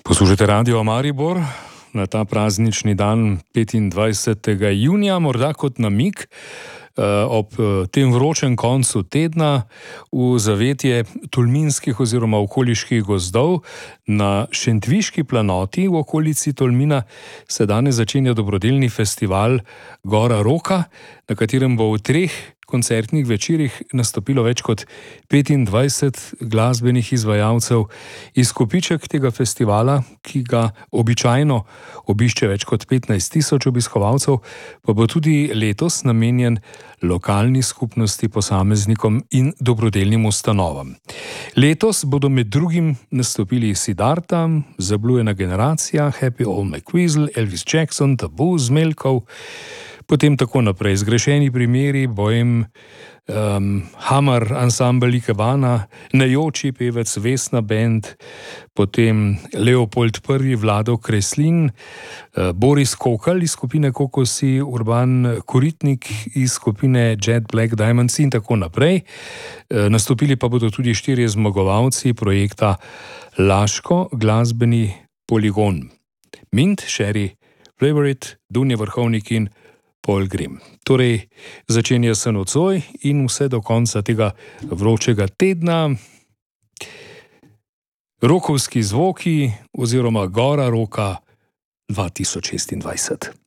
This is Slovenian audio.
Poslušajte Radio Maribor na ta praznični dan 25. junija, morda kot namig ob tem vročem koncu tedna v zavetje tolminskih oziroma okoliških gozdov na Šentviški planoti v okolici Tolmina se danes začenja dobrodelni festival Gora Roka, na katerem bo v 3 koncertnih večerih nastopilo več kot 25 glasbenih izvajalcev. Izkupiček tega festivala, ki ga običajno obišče več kot 15.000 obiskovalcev, pa bo tudi letos namenjen lokalni skupnosti, posameznikom in dobrodelnim ustanovam. Letos bodo med drugim nastopili Siddharta, Zablujena generacija, Happy Old McWeasel, Elvis Jackson, Tabu, Zmelkov, potem tako naprej. Zgrešeni primeri, Bohem, Hamar, ansambel Ikebana, Najoči pevec Vesna Band, potem Leopold I, Vlado Kreslin, Boris Kokl iz skupine Kokosi, Urban Koritnik iz skupine Jet Black Diamonds in tako naprej. Nastopili pa bodo tudi 4 zmagovalci projekta Laško glasbeni poligon. Mint, Sherry, Favorite, Dunja Vrhovnik in Paul Grim. Torej, začenja se nocoj in vse do konca tega vročega tedna. Rokovski zvoki oziroma Gora Roka 2026.